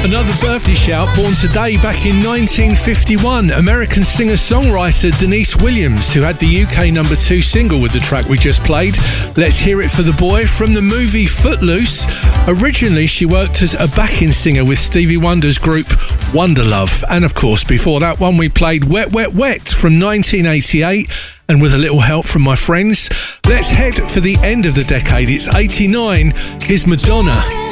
Another birthday shout, born today back in 1951. American singer-songwriter Denise Williams, who had the UK number 2 single with the track we just played. Let's Hear It for the Boy, from the movie Footloose. Originally, she worked as a backing singer with Stevie Wonder's group Wonderlove. And of course, before that one, we played Wet, Wet, Wet from 1988. And with a little help from my friends, let's head for the end of the decade. It's 89. Here's Madonna.